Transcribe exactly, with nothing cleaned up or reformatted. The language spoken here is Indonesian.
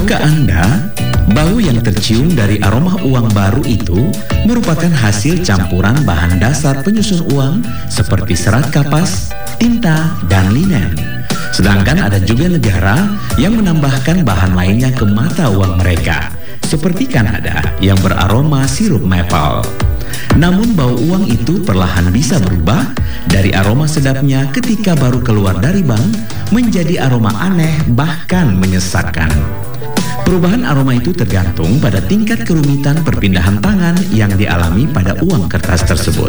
Tahukah Anda, bau yang tercium dari aroma uang baru itu merupakan hasil campuran bahan dasar penyusun uang seperti serat kapas, tinta, dan linen. Sedangkan ada juga negara yang menambahkan bahan lainnya ke mata uang mereka, seperti Kanada yang beraroma sirup maple. Namun bau uang itu perlahan bisa berubah dari aroma sedapnya ketika baru keluar dari bank menjadi aroma aneh bahkan menyesakkan. Perubahan aroma itu tergantung pada tingkat kerumitan perpindahan tangan yang dialami pada uang kertas tersebut.